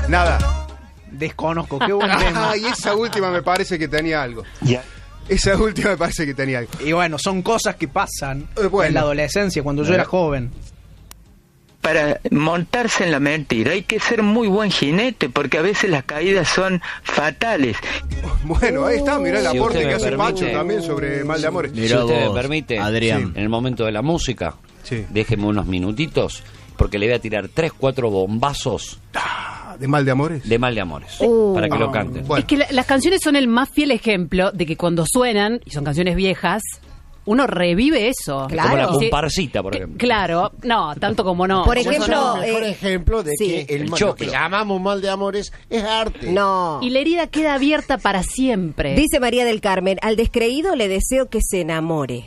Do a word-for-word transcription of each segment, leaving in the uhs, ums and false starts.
Nada. Desconozco, qué buen tema. Y esa última me parece que tenía algo. Ya. Esa última me parece que tenía algo. Y bueno, son cosas que pasan Eh, bueno. en la adolescencia, cuando yo era joven. Para montarse en la mentira hay que ser muy buen jinete, porque a veces las caídas son fatales. Bueno, ahí está, mirá el Si aporte usted que me hace permite. Pacho también sobre Mal de Amores. Si usted me permite, Adrián. en el momento de la música, Sí. déjeme unos minutitos, porque le voy a tirar tres, cuatro bombazos Ah, ¿De Mal de Amores? de Mal de Amores, Uh. para que Ah, lo canten. bueno. Es que la- las canciones son el más fiel ejemplo de que cuando suenan, y son canciones viejas, uno revive eso. Claro. Como la Y se- comparsita, por que- ejemplo. Claro, no, tanto como no. Por Como ejemplo, no. Es el mejor eh, ejemplo de sí. que el, El lo choque. que llamamos Mal de Amores es arte. No. Y la herida queda abierta para siempre. Dice María del Carmen, al descreído le deseo que se enamore.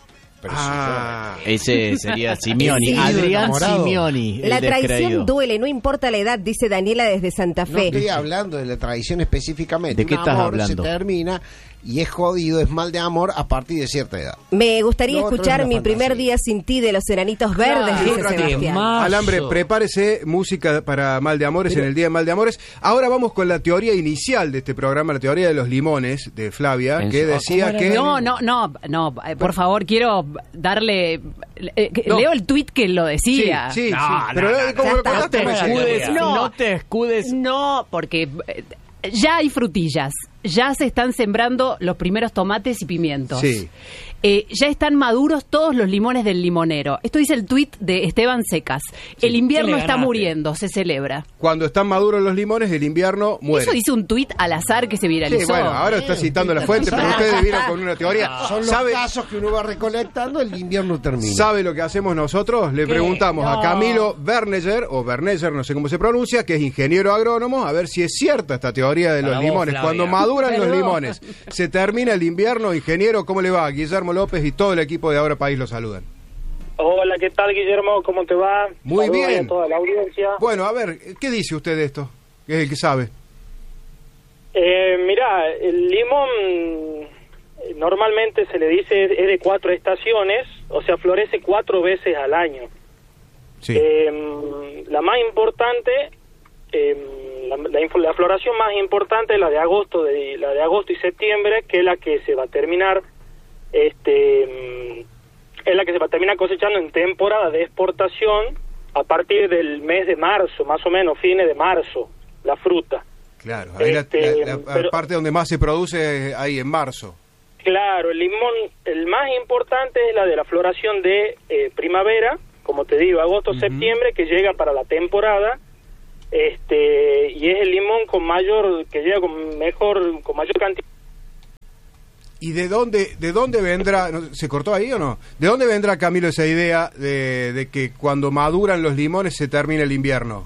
Ah, Ese sería Simeoni, El Adrián enamorado. Simeoni. El La traición descreído. duele, no importa la edad, dice Daniela desde Santa No Fe. estoy hablando de la tradición específicamente. ¿De qué Un estás amor hablando? se termina y es jodido, es mal de amor a partir de cierta edad. Me gustaría Lo otro escuchar es una Mi primer fantasía. día sin ti de los Enanitos Verdes, dice Claro. Sebastián. Temazo. Alambre, prepárese música para Mal de Amores en el Día de Mal de Amores. Ahora vamos con la teoría inicial de este programa, la teoría de los limones de Flavia, ¿En que serio? decía ¿Cómo que... era? No, no, no, no, eh, por favor, quiero darle... eh, que- No. Leo el tuit que lo decía. Sí, sí, No, sí. no, Pero no, eh, no, como ya lo está. contaste, No te me escudes, llegó. No. no te escudes. No, porque eh, ya hay frutillas, ya se están sembrando los primeros tomates y pimientos. Sí. Eh, ya están maduros todos los limones del limonero. Esto dice el tuit de Esteban Secas. El invierno ¿Qué le está ganaste? muriendo, se celebra. Cuando están maduros los limones, el invierno muere. Eso dice un tuit al azar que se viralizó. Sí, bueno, ahora está citando la fuente, pero ustedes vieron con una teoría. Son los ¿Sabe, casos que uno va recolectando, el invierno termina. ¿Sabe lo que hacemos nosotros? Le preguntamos a No. Camilo Berneger, o Berneger, no sé cómo se pronuncia, que es ingeniero agrónomo, a ver si es cierta esta teoría de los Para vos, limones. Flavia. Cuando maduran los Perdón. limones, se termina el invierno. Ingeniero, ¿cómo le va? Guillermo López y todo el equipo de Ahora País lo saludan. Hola, ¿qué tal, Guillermo? ¿Cómo te va? Muy Saludos bien. a toda la audiencia. Bueno, a ver, ¿qué dice usted de esto? Que es el que sabe. Eh, mira, el limón eh, normalmente se le dice es de cuatro estaciones, o sea, florece cuatro veces al año. Sí. Eh, la más importante, eh, la, la, inf- la floración más importante es la de agosto, de, la de agosto y septiembre, que es la que se va a terminar, este, mm, es la que se va a terminar cosechando en temporada de exportación a partir del mes de marzo, más o menos, fines de marzo, la fruta. Claro, ahí la- Este, la, la pero- parte donde más se produce es ahí en marzo. Claro, el limón, el más importante es la de la floración de eh, primavera, como te digo, agosto, septiembre, que llega para la temporada, este, y es el limón con mayor, que llega con mejor, con mayor cantidad. ¿Y de dónde, de dónde vendrá, no, se cortó ahí o no? ¿De dónde vendrá, Camilo, esa idea de, de que cuando maduran los limones se termina el invierno?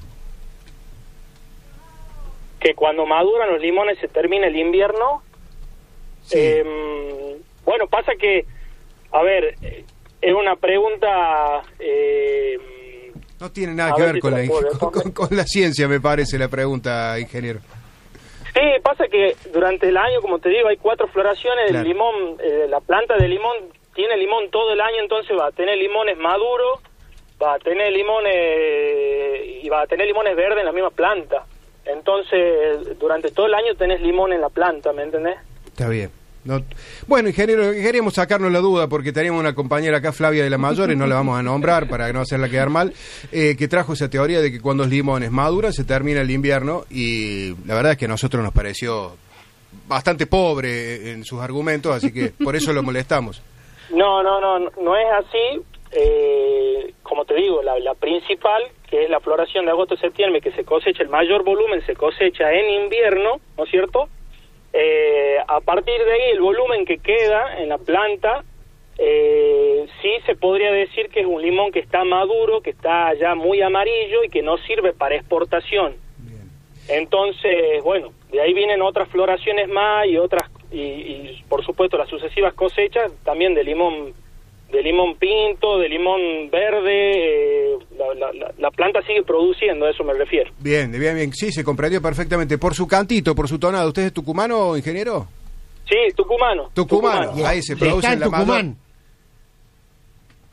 Que cuando maduran los limones se termina el invierno. Sí. Eh, bueno, pasa que, a ver, eh, es una pregunta... Eh, No tiene nada a que ver ver si con te la, la puedo con, responder. con- con la ciencia, me parece, la pregunta, ingeniero. Sí, pasa que durante el año, como te digo, hay cuatro floraciones Claro. del limón. Eh, la planta de limón tiene limón todo el año, entonces va a tener limones maduros, va a tener limones y va a tener limones verdes en la misma planta. Entonces, durante todo el año tenés limón en la planta, ¿me entendés? Está bien. No- Bueno, ingeniero, queríamos sacarnos la duda porque teníamos una compañera acá, Flavia de la Mayor, y no la vamos a nombrar para no hacerla quedar mal, eh, que trajo esa teoría de que cuando los limones maduran se termina el invierno, y la verdad es que a nosotros nos pareció bastante pobre en sus argumentos, así que por eso lo molestamos. No, no, no, no es así. Eh, como te digo, la, la principal, que es la floración de agosto-septiembre, que se cosecha, el mayor volumen se cosecha en invierno, ¿no es cierto? Eh, a partir de ahí, el volumen que queda en la planta, eh, sí se podría decir que es un limón que está maduro, que está ya muy amarillo y que no sirve para exportación. Entonces, bueno, de ahí vienen otras floraciones más y otras, y, y por supuesto las sucesivas cosechas también de limón, de limón pinto, de limón verde. eh, la, la, la, la planta sigue produciendo, a eso me refiero. Bien, bien, bien, sí, se comprendió perfectamente. Por su cantito, por su tonado, ¿usted es tucumano, ingeniero? Sí, tucumano. Tucumano, ahí se Y está produce en la mayor... Tucumán.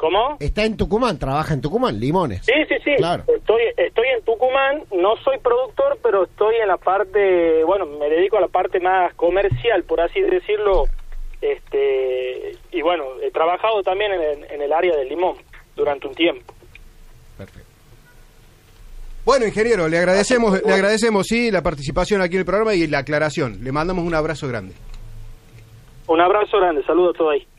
¿Cómo? Está en Tucumán, trabaja en Tucumán, limones. Sí, sí, sí. Claro. Estoy, estoy en Tucumán, no soy productor, pero estoy en la parte, bueno, me dedico a la parte más comercial, por así decirlo. Este, y bueno, he trabajado también en, en el área del limón durante un tiempo. Perfecto. Bueno, ingeniero, le agradecemos, le agradecemos sí la participación aquí en el programa y la aclaración. Le mandamos un abrazo grande. Un abrazo grande, saludos a todos ahí.